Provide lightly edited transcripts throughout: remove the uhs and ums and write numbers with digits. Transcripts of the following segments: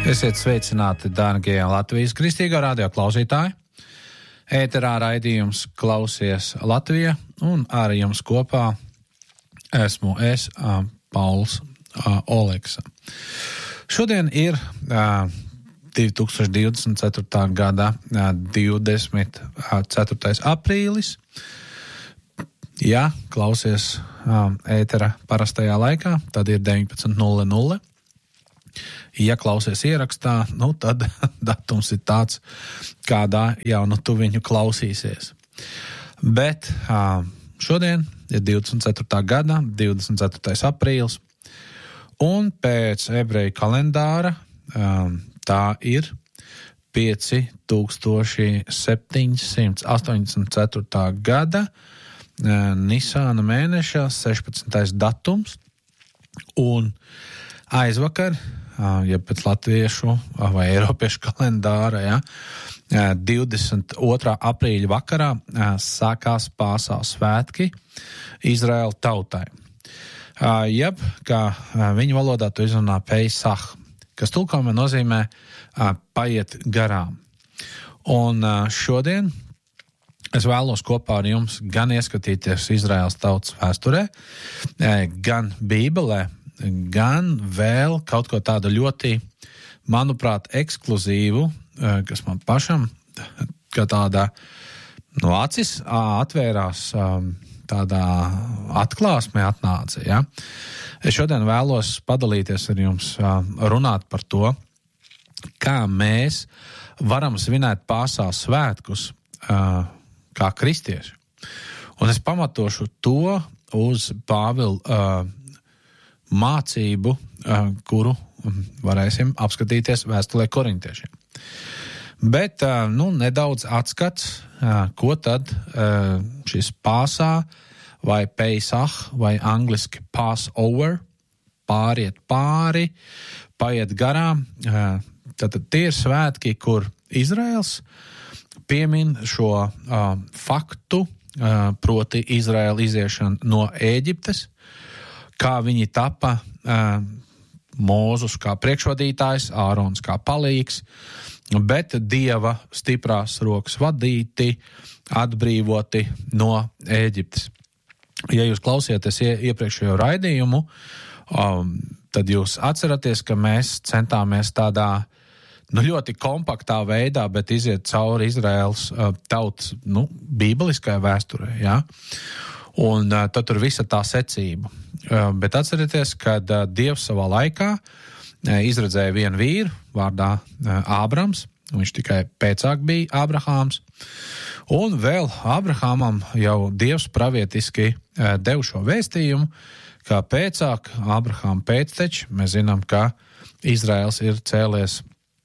Esiet sveicināti, dārgie Latvijas kristīgā radio klausītāji. Ēterā raidījums Klausies Latvija, un ar jums kopā esmu es, Pauls Oleksa. Šodien ir 2024. gada 24. aprīlis. Ja klausies ētera parastajā laikā, tad ir 19:00. Ja klausies ierakstā, tad datums ir tāds, kādā jau tu viņu klausīsies. Bet šodien ir 24. gada, 24. aprīlis, un pēc ebreju kalendāra tā ir 5784. gada Nisāna mēneša 16. datums, un aizvakar, ja pēc latviešu vai eiropiešu kalendāra, 22. aprīļa vakarā sākās Pāsā svētki Izraēla tautai. Jeb, kā viņu valodā to izrunā Peisah, kas tulkojumā nozīmē paiet garām. Un šodien es vēlos kopā ar jums gan ieskatīties Izraēlas tautas vēsturē, gan Bībelē, gan vēl kaut ko tādu ļoti, manuprāt, ekskluzīvu, kas man pašam, kā tāda acis atvērās, tādā atklāsmē atnāca. Ja? Es šodien vēlos padalīties ar jums, runāt par to, kā mēs varam svinēt Pāsā svētkus kā kristieši. Un es pamatošu to uz Pāvila mācību, kuru varēsim apskatīties vēstulē korintiešiem. Bet, nedaudz atskats, ko tad šis Pāsā vai Peisah vai angliski Passover, pāriet pāri, paiet garām. Tātad tie ir svētki, kur Izraels piemin šo faktu, proti Izraēla iziešana no Ēģiptes, kā viņi tapa Mūzus kā priekšvadītājs, Ārons kā palīgs, bet Dieva stiprās rokas vadīti, atbrīvoti no Ēģiptes. Ja jūs klausieties iepriekšējo raidījumu, tad jūs atceraties, ka mēs centāmies tādā ļoti kompaktā veidā, bet iziet cauri Izraēlas tautas bībeliskajā vēsturē, ja? Un tad tur visa tā secība. Bet atcerieties, kad Dievs savā laikā izredzēja vienu vīru vārdā Ābrams, viņš tikai pēcāk bija Ābrahāms, un vēl Ābrahamam jau Dievs pravietiski dev šo vēstījumu, kā pēcāk Ābrahāma pēcteči, mēs zinām, ka Izraels ir cēlies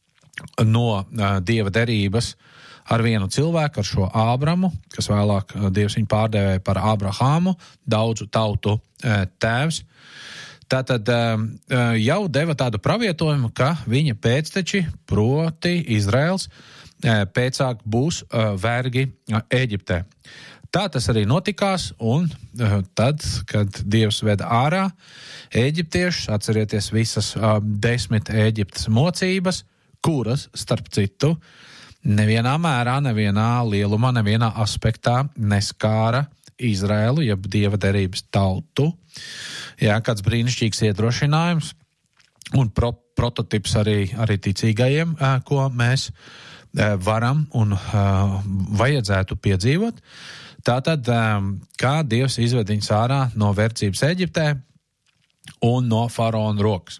no Dieva derības ar vienu cilvēku, ar šo Ābramu, kas vēlāk Dievs viņu pārdēvēja par Ābrahāmu, daudzu tautu tēvs. Tātad jau deva tādu pravietojumu, ka viņa pēcteči, proti Izraels, pēcāk būs vergi Ēģiptē. Tā tas arī notikās, un tad, kad Dievs veda ārā Ēģiptiešus, atcerieties visas 10 Ēģiptes mocības, kuras, starp citu, nevienā mērā, nevienā lielumā, nevienā aspektā neskāra Izraēlu, jeb Dieva derības tautu. Jā, kāds brīnišķīgs iedrošinājums un prototips arī ticīgajiem, ko mēs varam un vajadzētu piedzīvot. Tātad, kā Dievs izved viņus ārā no verdzības Ēģiptē un no faraona rokas.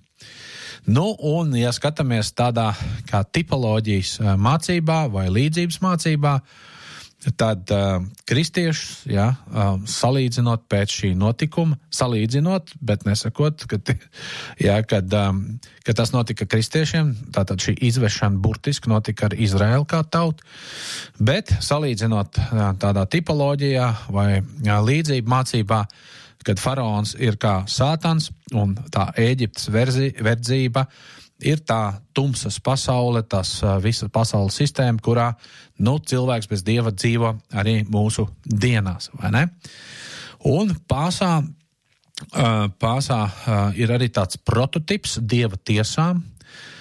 Un, ja skatāmies tādā kā tipoloģijas mācībā vai līdzības mācībā, tad kristiešus, salīdzinot pēc šī notikuma, salīdzinot, bet nesakot, kad tas notika kristiešiem, tātad šī izvešana burtiski notika ar Izraēlu kā tautu, bet salīdzinot tādā tipoloģijā vai līdzību mācībā, kad faraons ir kā sātans un tā Ēģiptes verdzība ir tā tumsas pasaule, tas visa pasaules sistēma, kurā cilvēks bez Dieva dzīvo arī mūsu dienās, vai ne? Un Pāsā ir arī tāds prototips Dieva tiesām,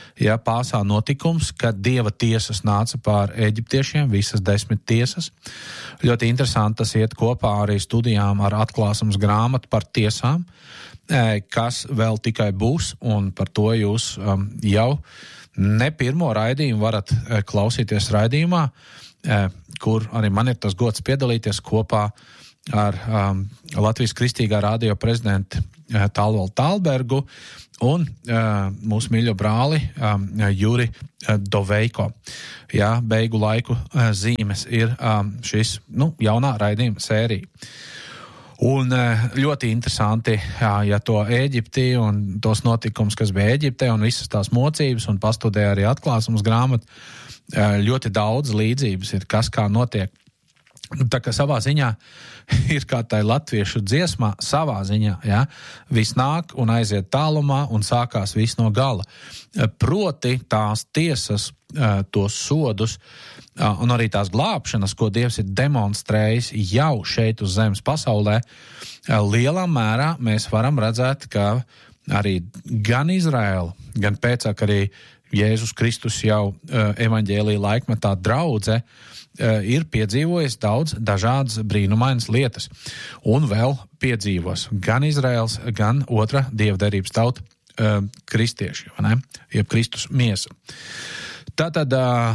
ja, Pāsā notikums, kad Dieva tiesas nāca pār eģiptiešiem, visas 10 tiesas. Ļoti interesanti tas iet kopā arī studijām ar atklāsums grāmatu par tiesām, kas vēl tikai būs, un par to jūs jau ne pirmo raidījumu varat klausīties raidījumā, kur arī man ir tas gods piedalīties kopā ar Latvijas Kristīgā radio prezidentu Talvaldu Talbergu un mūsu mīļo brāli Juri Doveiko. Jā, beigu laiku zīmes ir šis jaunā raidījuma sērija. Un ļoti interesanti, ja to Ēģipti un tos notikums, kas bija Ēģiptē un visas tās mocības un pastudēja arī atklāsums grāmatu, ļoti daudz līdzības ir, kas kā notiek. Tā kā savā ziņā ir kā tai latviešu dziesmā, savā ziņā, ja, viss nāk un aiziet tālumā un sākās viss no gala. Proti tās tiesas, tos sodus un arī tās glābšanas, ko Dievs ir demonstrējis jau šeit uz zemes pasaulē, lielā mērā mēs varam redzēt, ka arī gan Izraēla, gan pēcāk arī Jēzus Kristus jau evaņģēlija laikmetā draudze ir piedzīvojis daudz dažādas brīnumainas lietas. Un vēl piedzīvos gan Izraēls, gan otra dievderības tauta kristieši, vai ne? Jeb Kristus miesa. Tātad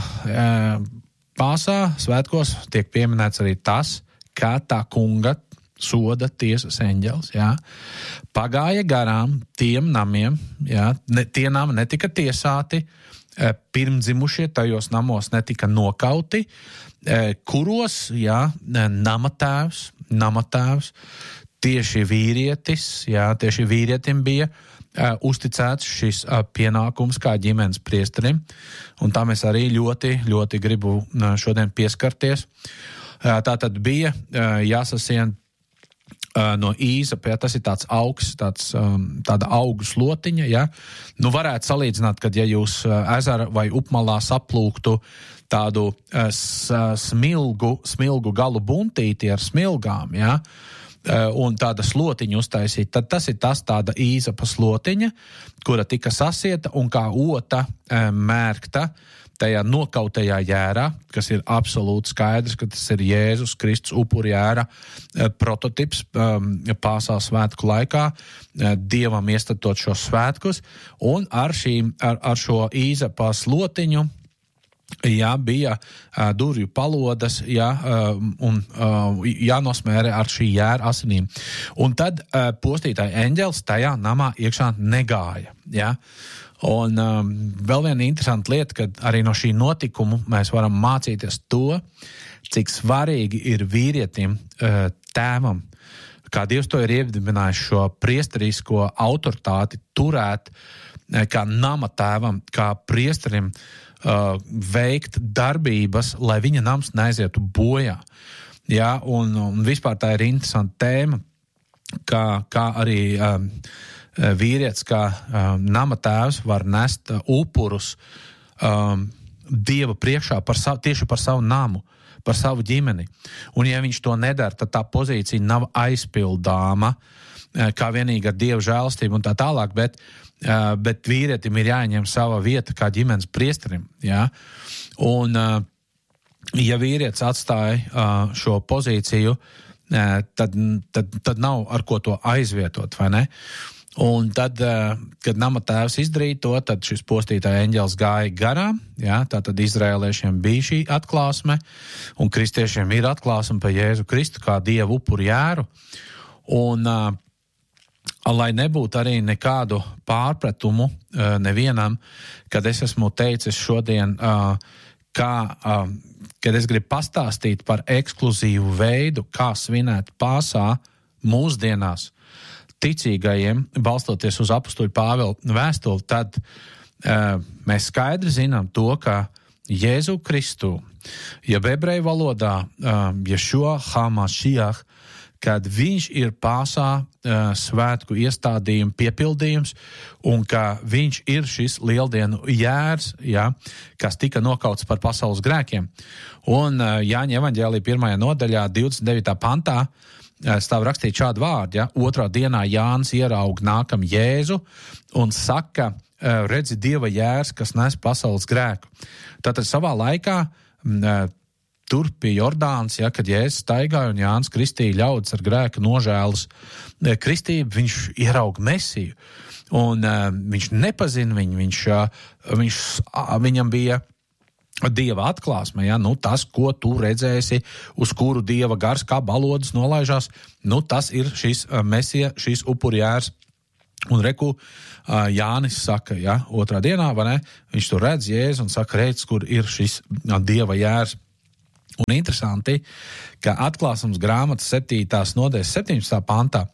Pāsā svētkos tiek pieminēts arī tas, kā tā kunga soda tiesas eņģelis, jā, pagāja garām tiem namiem, jā, tie nami netika tiesāti, pirmdzimušie tajos namos netika nokauti, kuros, jā, nama tēvs, tieši vīrietim bija uzticēts šis pienākums kā ģimenes priesterim, un tam es arī ļoti, ļoti gribu šodien pieskarties. Tātad bija jāsasien no īza, tas ir tāds augs, tāda augu slotiņa, ja? Nu, varētu salīdzināt, kad ja jūs ezera vai upmalā saplūktu tādu smilgu galu buntīti ar smilgām, ja? Un tāda slotiņa uztaisīt, tad tas ir tāda īzapa slotiņa, kura tika sasieta un kā ota mērkta tajā nokautajā jērā, kas ir absolūti skaidrs, ka tas ir Jēzus Kristus upuri jēra prototips Pāsā svētku laikā, Dievam iestatot šos svētkus, un ar šo īzapa slotiņu, jā, bija durvju palodas, jā, un jānosmērē ar šī jēra asinīm. Un tad postītāja eņģelis tajā namā iekšā negāja, jā. Un vēl viena interesanta lieta, ka arī no šī notikumu mēs varam mācīties to, cik svarīgi ir vīrietim, tēvam, kā Dievs to ir iedibinājis šo priesterisko autoritāti turēt kā nama tēvam, kā priesterim, veikt darbības, lai viņa nams neaizietu bojā. Ja, un vispār tā ir interesanta tēma, kā arī vīrietis, kā nama tēvs var nest upurus Dieva priekšā tieši par savu namu, par savu ģimeni. Un ja viņš to nedara, tad tā pozīcija nav aizpildāma, kā vienīgi ar Dieva žēlastību un tā tālāk, bet vīrietim ir jāņem sava vieta kā ģimenes priesterim. Ja? Un, ja vīrietis atstāja šo pozīciju, tad nav ar ko to aizvietot, vai ne? Un tad, kad nama tēvs izdarīja to, tad šis postītāja eņģelis gāja garām, ja? Tātad izraēliešiem bija šī atklāsme, un kristiešiem ir atklāsme par Jēzu Kristu kā Dievu upuru jēru. Un lai nebūtu arī nekādu pārpratumu nevienam, kad es esmu teicis šodien, kad es gribu pastāstīt par ekskluzīvu veidu, kā svinēt Pāsā mūsdienās ticīgajiem, balstoties uz apustuļu Pāvila vēstuli, tad mēs skaidri zinām to, ka Jēzu Kristu, jeb ebreju valodā, Ješua HaMashiach, kad viņš ir Pāsā svētku iestādījuma piepildījums un ka viņš ir šis lieldienu jērs, ja, kas tika nokauts par pasaules grēkiem. Un Jāņa evaņģēlija 1. nodaļā 29. pantā stāv rakstīt šādu vārdu, ja, 2. dienā Jānis ieraug nākam Jēzu un saka, redzi Dieva jērs, kas nes pasaules grēku. Tātad savā laikā tur pie Jordānas, kad Jēzus staigāja un Jānis kristīja ļaudis ar grēka nožēlas kristību, viņš ierauga Mesiju. Un viņš nepazina viņu, viņam bija Dieva atklāsme, tas, ko tu redzēsi, uz kuru Dieva gars kā balodus nolaižās, tas ir šis Mesija, šis upurjērs. Un reku Jānis saka, otrā dienā, vai ne, viņš tur redz Jēzu un saka, redz, kur ir šis Dieva jērs. Un interesanti, ka atklāsums grāmatas 7. nodaļas 17. pantā,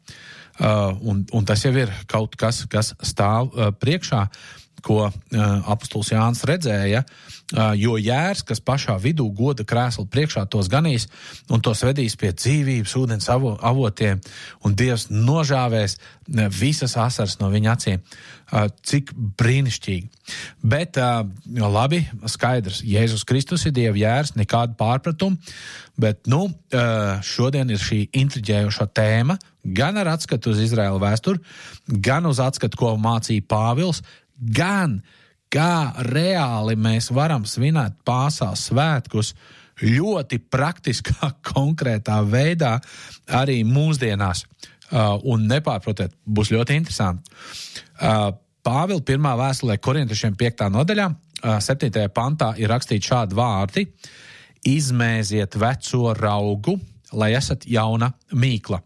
un tas jau ir kaut kas stāv priekšā, ko apostols Jānis redzēja, jo jērs, kas pašā vidū goda krēslu priekšā tos ganīs un tos vedīs pie dzīvības ūdens avotiem, un Dievs nožāvēs visas asaras no viņa acīm. Cik brīnišķīgi. Bet, labi, skaidrs, Jēzus Kristus ir Dieva jērs, nekāda pārpratuma, bet, šodien ir šī intriģējošā tēma, gan ar atskatu uz Izraēla vēsturi, gan uz atskatu, ko mācīja Pāvils, gan kā reāli mēs varam svinēt Pāsās svētkus ļoti praktiskā, konkrētā veidā arī mūsdienās. Un nepārprotiet, būs ļoti interesanti. Pāvila 1. vēstulē Korintiešiem 5. nodaļā, 7. pantā ir rakstīti šādi vārdi: izmēziet veco raugu, lai esat jauna mīkla.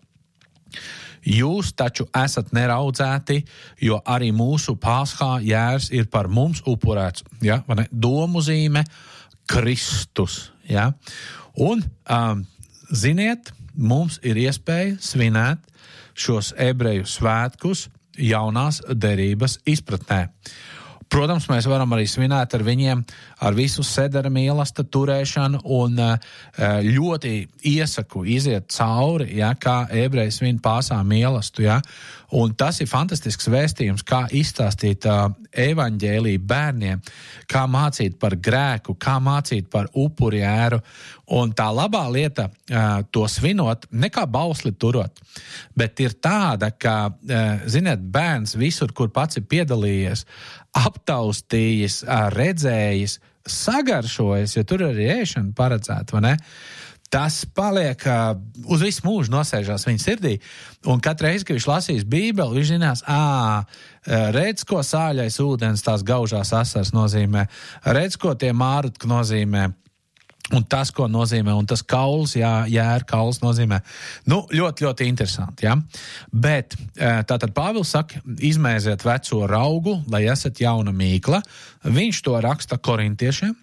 Jūs taču esat neraudzēti, jo arī mūsu Pāshā jērs ir par mums upurēts. Domu zīme Kristus. Un, ziniet, mums ir iespēja svinēt šos ebreju svētkus jaunās derības izpratnē. Protams, mēs varam arī svinēt ar viņiem ar visu sedara mīlesta turēšanu un ļoti iesaku iziet cauri, kā ebreji svin Pāsā mīlestu. Un tas ir fantastisks vēstījums, kā izstāstīt evaņģēliju bērniem, kā mācīt par grēku, kā mācīt par upuri ēru. Un tā labā lieta to svinot, ne kā bausli turot, bet ir tāda, ka, ziniet, bērns visur, kur pats ir piedalījies, aptaustījis, redzējis, sagaršojis, jo tur arī ēšana paredzēta, vai ne? Tas paliek uz visu mūžu nosēžās viņa sirdī. Un katru reizi, kad viņš lasīs Bībeli, viņš zinās, redz, ko sāļais ūdens tās gaužās asaras nozīmē, redz, ko tie mārutki nozīmē. Un tas, ko nozīmē, un tas kauls, jēra kauls nozīmē. Ļoti, ļoti interesanti, Bet tātad Pāvils saka, izmēziet veco raugu, lai esat jauna mīkla. Viņš to raksta korintiešiem.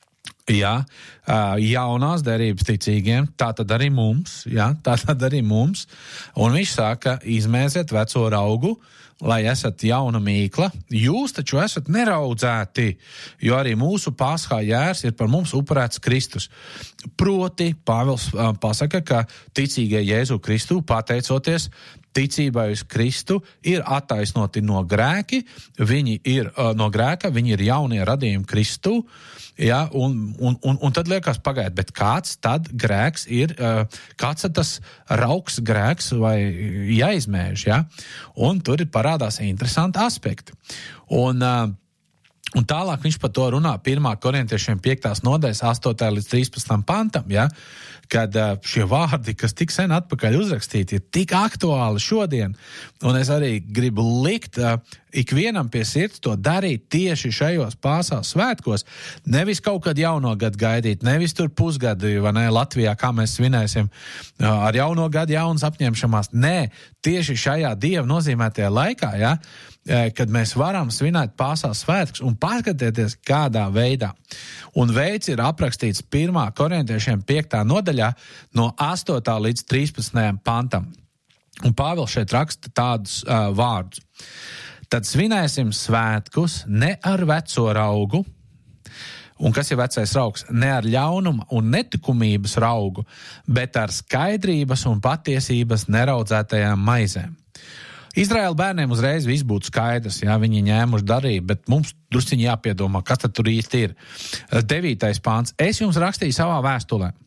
Jaunās derības ticīgiem, tātad arī mums, un viņš saka, izmēziet veco raugu, lai esat jauna mīkla, jūs taču esat neraudzēti, jo arī mūsu Pāshā jērs ir par mums upurēts Kristus. Proti, Pāvils pasaka, ka ticīgie Jēzu Kristu, pateicoties ticībai uz Kristu, ir attaisnoti no grēka, viņi ir jaunie radījumi Kristu, un tad liekas pagaid, bet kāds tad grēks ir, kāds tad tas rauks grēks vai jāizmēž, Un tur parādās interesanti aspekti. Un tālāk viņš par to runā 1. Korintiešiem 5. nodaļas 8. līdz 13. pantam, kad šie vārdi, kas tik sen atpakaļ uzrakstīti, ir tik aktuāli šodien, un es arī gribu likt ikvienam pie sirds to darīt tieši šajos Pāsās svētkos, nevis kaut kad jauno gadu gaidīt, nevis tur pusgadu, vai ne, Latvijā, kā mēs svinēsim ar jauno gadu jaunas apņemšanās. Nē, tieši šajā Dieva nozīmētajā laikā, kad mēs varam svinēt Pāsās svētkus un paskatieties, kādā veidā. Un veids ir aprakstīts 1. Korintiešiem 5. nodaļā no 8. līdz 13. pantam. Un Pāvils šeit raksta tādus vārdus. Tad svinēsim svētkus ne ar veco raugu, un kas ir vecais raugs, ne ar ļaunuma un netikumības raugu, bet ar skaidrības un patiesības neraudzētajām maizēm. Izraēla bērniem uzreiz viss būtu skaidrs, viņi ņēmuši darību, bet mums drusciņi jāpiedomā, kas tad tur īsti ir. 9. pāns. Es jums rakstīju savā vēstulē,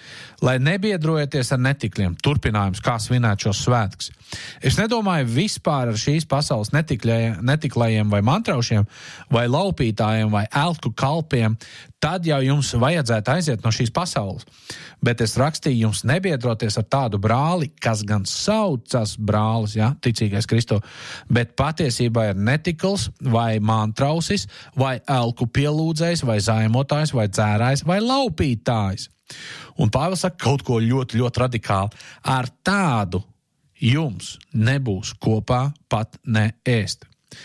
lai nebiedrojaties ar netikļiem, turpinājums, kā svinēt šos svētkus. Es nedomāju vispār ar šīs pasaules netiklajiem vai mantraušiem, vai laupītājiem, vai elku kalpiem, tad jau jums vajadzētu aiziet no šīs pasaules. Bet es rakstīju jums nebiedroties ar tādu brāli, kas gan saucas brālis, ja, ticīgais Kristo, bet patiesībā ir netikls, vai mantrausis, vai elku pielūdzējs, vai zaimotājs, vai dzērājs, vai laupītājs. Un Pāvils saka kaut ko ļoti, ļoti radikāli. Ar tādu jums nebūs kopā pat ne ēst.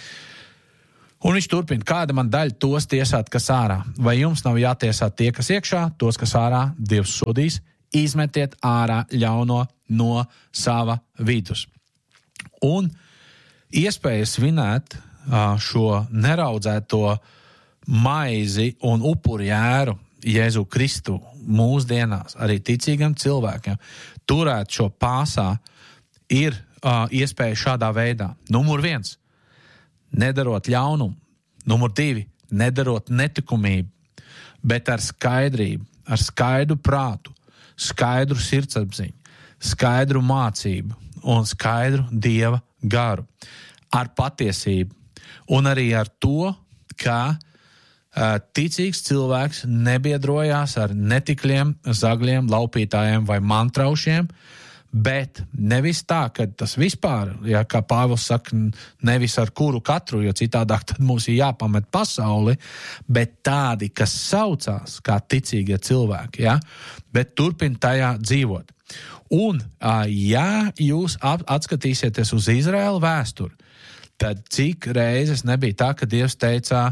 Un viņš turpina, kāda man daļa tos tiesāt, kas ārā? Vai jums nav jātiesā tie, kas iekšā, tos, kas ārā, Dievs sodīs, izmetiet ārā ļauno no sava vidus. Un iespēja svinēt šo neraudzēto maizi un upuri ēru Jēzu Kristu mūsdienās, arī ticīgam cilvēkiem, turēt šo pāsā ir iespēja šādā veidā. Numur 1. Nedarot ļaunumu. Numur 2. Nedarot netikumību, bet ar skaidrību, ar skaidru prātu, skaidru sirdsapziņu, skaidru mācību un skaidru Dieva garu. Ar patiesību un arī ar to, ka ticīgs cilvēks nebiedrojās ar netikļiem, zagļiem, laupītājiem vai mantraušiem, bet nevis tā, ka tas vispār, ja, kā Pāvils saka, nevis ar kuru katru, jo citādāk tad mums ir jāpamet pasauli, bet tādi, kas saucās kā ticīgie cilvēki, ja, bet turpin tajā dzīvot. Un, ja jūs atskatīsieties uz Izraēlu vēsturi, tad cik reizes nebija tā, ka Dievs teicā,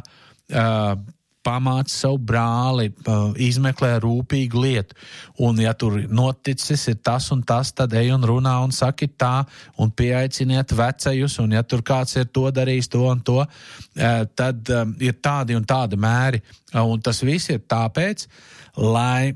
pamāc savu brāli, izmeklē rūpīgu lietu, un ja tur noticis ir tas un tas, tad ej un runā un saki tā, un pieaiciniet vecajus, un ja tur kāds ir to darījis, to un to, tad ir tādi un tādi mēri, un tas viss ir tāpēc, lai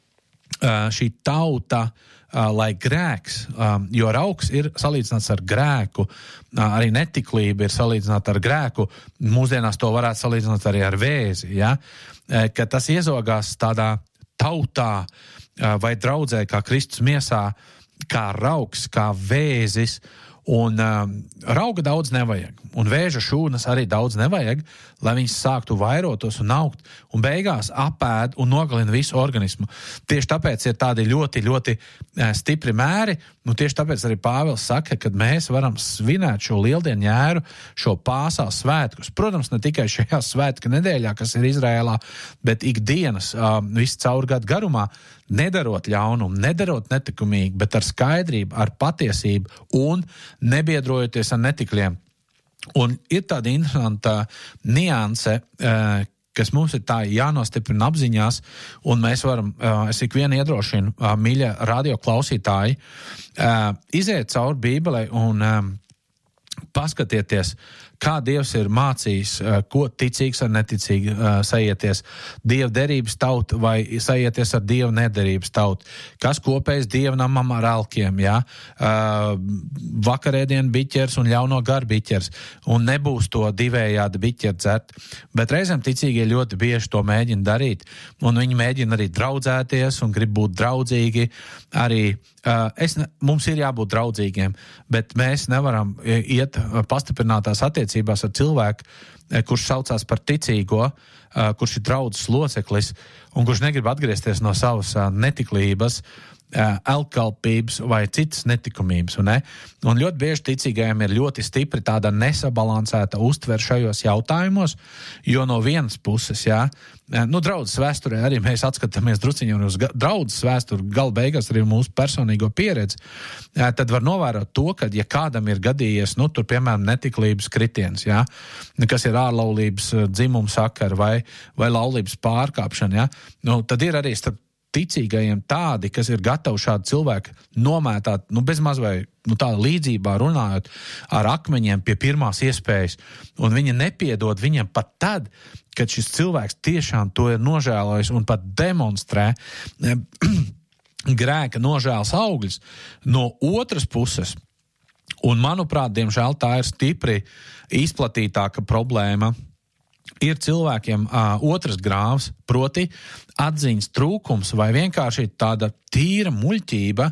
šī tauta, lai grēks, jo rauks ir salīdzināts ar grēku, arī netiklība ir salīdzināta ar grēku, mūsdienās to varētu salīdzināt arī ar vēzi, ja? Ka tas iezogās tādā tautā vai draudzē, kā Kristus miesā, kā rauks, kā vēzis, un rauga daudz nevajag, un vēža šūnas arī daudz nevajag, lai viņas sāktu vairotos un augt, un beigās apēd un nogalina visu organismu. Tieši tāpēc ir tādi ļoti, ļoti stipri mēri, nu tieši tāpēc arī Pāvils saka, ka mēs varam svinēt šo lieldienu ēru, šo pāsā svētkus. Protams, ne tikai šajā svētka nedēļā, kas ir Izrēlā, bet ikdienas visu caur gadu garumā, nedarot ļaunumu, nedarot netikumīgi, bet ar skaidrību, ar patiesību un nebiedrojoties ar netikļiem. Un ir tāda interesanta nianse, kas mums ir tā jānostiprina apziņās, un mēs varam, es ikvienu iedrošinu, mīļa radio klausītāji, iziet cauri Bībelei un paskatieties, kā Dievs ir mācījis, ko ticīgs ar neticīgi sajieties. Dieva derības tauta vai sajieties ar Dieva nederības tautu. Kas kopējs dievnamam ar elkiem, ja? Vakarēdien biķers un ļauno gar biķers. Un nebūs to divējādi biķeri dzert. Bet reizēm ticīgie ļoti bieži to mēģina darīt. Un viņi mēģina arī draudzēties un grib būt draudzīgi. Arī mums ir jābūt draudzīgiem, bet mēs nevaram iet pastiprinātās attiecībās ar cilvēku, kurš saucās par ticīgo, kurš ir draudzes loceklis un kurš negrib atgriezties no savas netiklības, elkalpības vai citas netikumības. Un ļoti bieži ticīgajiem ir ļoti stipri tāda nesabalansēta uztver šajos jautājumos, jo no vienas puses, draudzes vēsturē arī mēs atskatāmies druciņiem uz draudzes vēsturi, gala beigās arī mūsu personīgo pieredzi, tad var novērot to, ka, ja kādam ir gadījies, tur, piemēram, netiklības kritiens, kas ir ārlaulības dzimuma sakara vai laulības pārkāpšana, tad ir arī starp ticīgajiem tādi, kas ir gatavi šādu cilvēku nomētāt, bezmaz vai tāda līdzībā runājot ar akmeņiem pie pirmās iespējas. Un viņi nepiedod viņam pat tad, kad šis cilvēks tiešām to ir nožēlojis un pat demonstrē grēka nožēlas augļus. No otras puses, un manuprāt, diemžēl tā ir stipri izplatītāka problēma ir cilvēkiem otras grāvs, proti atziņas trūkums vai vienkārši tāda tīra muļķība,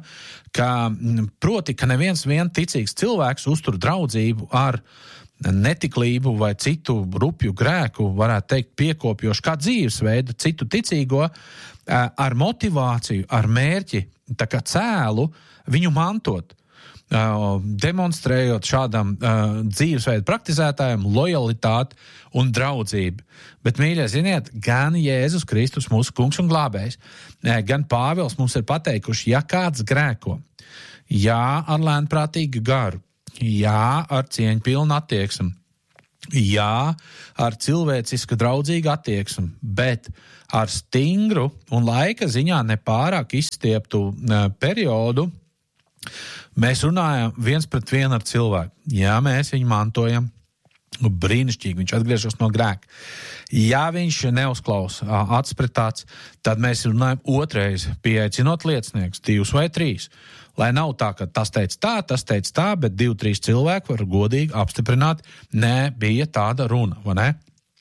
ka neviens vien ticīgs cilvēks uztur draudzību ar netiklību vai citu rupju grēku, varētu teikt, piekopjošu kā dzīvesveidu, citu ticīgo, ar motivāciju, ar mērķi, tā kā cēlu viņu mantot, demonstrējot šādam dzīvesveidu praktizētājiem lojalitāti un draudzību. Bet, mīļie, ziniet, gan Jēzus Kristus, mūsu kungs un glābējs, gan Pāvils mums ir pateikuši, ja kāds grēko, jā, ar lēnprātīgu garu, jā, ar cieņpilnu attieksmi, jā, ar cilvēcisku draudzīgu attieksmi, bet ar stingru un laika ziņā nepārāk izstieptu periodu mēs runājam viens pret vienu ar cilvēku. Jā, mēs viņu mantojam, brīnišķīgi, viņš atgriežas no grēka. Ja viņš neuzklausa acs pret acs, tad mēs runājam otrais, pieaicinot liecinieks, 2 vai 3. Lai nav tā, ka tas teica tā, bet 2-3 cilvēki var godīgi apstiprināt, nē, bija tāda runa, vai ne?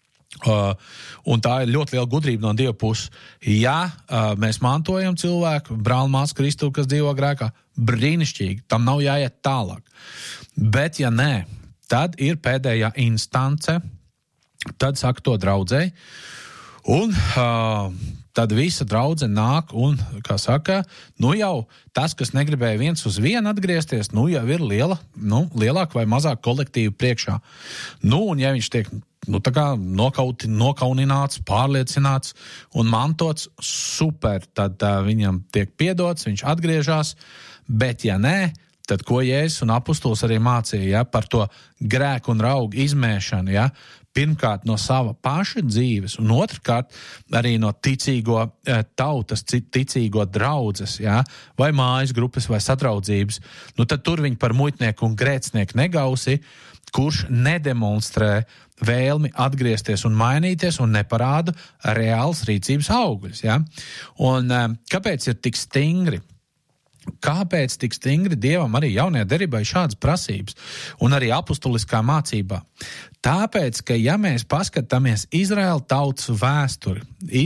Un tā ir ļoti liela gudrība no Dieva puses. Ja mēs mantojam cilvēku, brāli māsu Kristu, kas dzīvo grēkā, brīnišķīgi, tam nav jāiet tālāk. Bet ja nē, tad ir pēdējā instance, tad saka to draudzei, un tad visa draudze nāk un, kā saka, jau tas, kas negribēja viens uz vienu atgriezties, jau ir lielāk vai mazāk kolektīvu priekšā. Un ja viņš tiek tā kā nokaunināts, pārliecināts un mantots, super, tad viņam tiek piedots, viņš atgriežas, bet ja nē, tad ko Jēzus un apustulis arī mācīja, par to grēku un raugu izmēšanu, pirmkārt no sava paša dzīves, un otrkārt arī no ticīgo tautas, ticīgo draudzes, vai mājas grupas, vai sadraudzības, tad tur viņi par muitnieku un grēcnieku negausi, kurš nedemonstrē vēlmi atgriezties un mainīties un neparāda reāls rīcības augļus. Un kāpēc ir tik stingri? Kāpēc tik stingri Dievam arī jaunajā derībā ir šādas prasības un arī apustuliskā mācībā? Tāpēc, ka ja mēs paskatāmies Izraēla tautas vēsturi,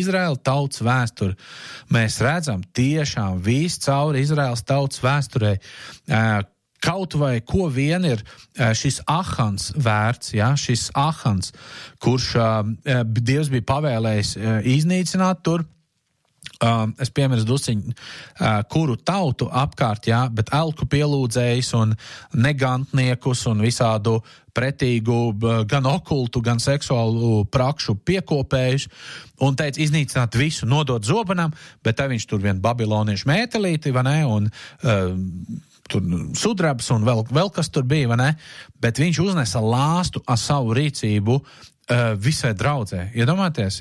mēs redzam tiešām viscauri Izraēlas tautas vēsturē, kaut vai ko vien ir šis Ahans vērts, šis Ahans, kurš Dievs bija pavēlējis iznīcināt tur, es piemirstu dusiņu, kuru tautu apkārt, bet elku pielūdzējus un negantniekus un visādu pretīgu, gan okultu, gan seksuālu prakšu piekopējus un teica iznīcināt visu, nodot zobenam, bet te viņš tur vien babiloniešu mētelīti, vai ne, un tur sudrabs un vēl kas tur bija, vai ne, bet viņš uznesa lāstu ar savu rīcību visai draudzē. Iedomājieties,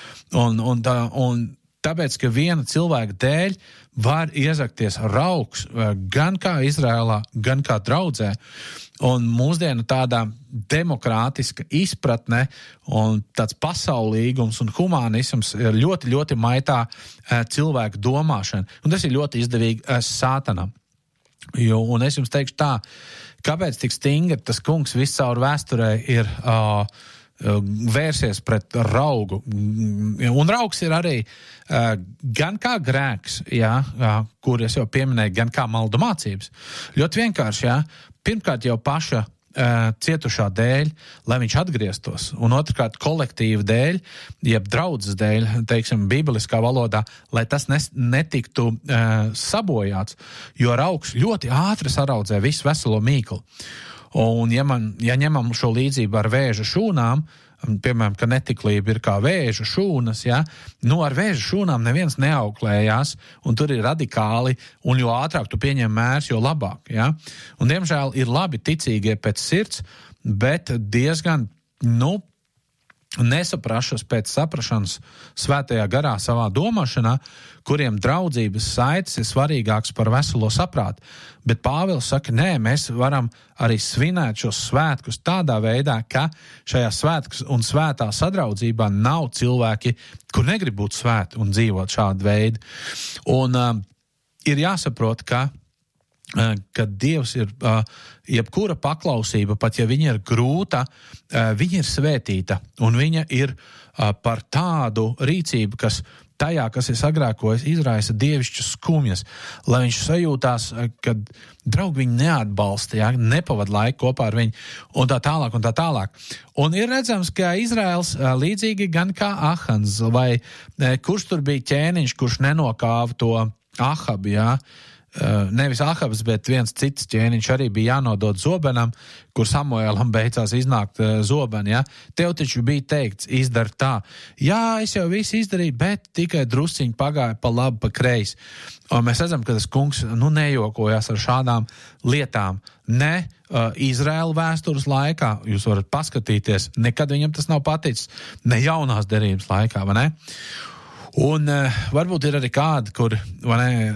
un tāpēc, ka viena cilvēka dēļ var iezakties raugs gan kā Izrēlā, gan kā draudzē. Un mūsdienu tāda demokrātiska izpratne un tāds pasaulīgums un humānisms ir ļoti, ļoti maitā cilvēku domāšana. Un tas ir ļoti izdevīgi sātanam. Un es jums teikšu tā, kāpēc tik stingri tas kungs viscaur vēsturē ir vērsies pret raugu. Un raugs ir arī gan kā grēks, kur es jau pieminēju, gan kā maldu mācības. Ļoti vienkārši, pirmkārt jau paša cietušā dēļ, lai viņš atgrieztos, un otrkārt kolektīva dēļ, jeb draudzes dēļ, teiksim, bībeliskā valodā, lai tas netiktu sabojāts, jo raugs ļoti ātri saraudzē visu veselo mīklu. Un ja ņemam šo līdzību ar vēža šūnām, piemēram, ka netiklība ir kā vēža šūnas, ar vēža šūnām neviens neauklējās, un tur ir radikāli, un jo ātrāk tu pieņem mērs, jo labāk. Un, diemžēl, ir labi ticīgie pēc sirds, bet diezgan, nesaprašas pēc saprašanas svētajā garā savā domāšanā, kuriem draudzības saites ir svarīgāks par veselo saprātu. Bet Pāvils saka, nē, mēs varam arī svinēt šos svētkus tādā veidā, ka šajā svētkus un svētā sadraudzībā nav cilvēki, kur negrib būt svēti un dzīvot šādu veidu. Un ir jāsaprot, ka ka Dievs ir, jebkura paklausība, pat ja viņa ir grūta, viņa ir svētīta, un viņa ir par tādu rīcību, kas tajā, kas ir sagrēkojis, izraisa dievišķas skumjas, lai viņš sajūtās, ka draugi viņu neatbalsta, ja, nepavad laiku kopā ar viņu, un tā tālāk, un tā tālāk. Un ir redzams, ka Izraels līdzīgi gan kā Ahans, vai kurš tur bija ķēniņš, kurš nenokāva to Ahabu, ja, nevis Ahabs, bet viens cits ķēniņš arī bija jānodod zobenam, kur Samuēlam beidzās iznākt zobeni, ja? Tev taču bija teikts, izdara tā. Jā, es jau visu izdarīju, bet tikai drusciņi pagāja pa labi, pa kreisi. Un mēs redzam, ka tas kungs, nejokojās ar šādām lietām. Ne Izraēla vēstures laikā, jūs varat paskatīties, nekad viņam tas nav paticis, ne jaunās derības laikā, vai ne? Un varbūt ir arī kādi, kur, vai ne,